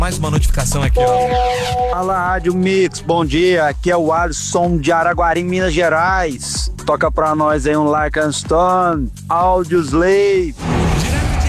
Mais uma notificação aqui, ó. Fala, Rádio Mix, bom dia. Aqui é o Alisson de Araguari, Minas Gerais. Toca pra nós aí um Like and Stone, Audioslave.